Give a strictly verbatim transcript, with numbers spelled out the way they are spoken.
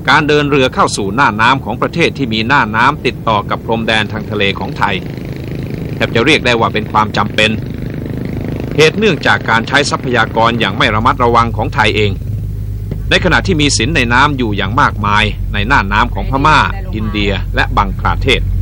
การเดินเรือเข้าสู่หน้าน้ำของประเทศที่มีหน้าน้ำติดต่อกับพรมแดนทางทะเลของไทยแทบจะเรียกได้ว่าเป็นความจำเป็นเหตุเนื่องจากการใช้ทรัพยากรอย่างไม่ระมัดระวังของไทยเองในขณะที่มีสินในน้ำอยู่อย่างมากมายในหน้าน้ำของพม่าอินเดียและบังคลาเทศ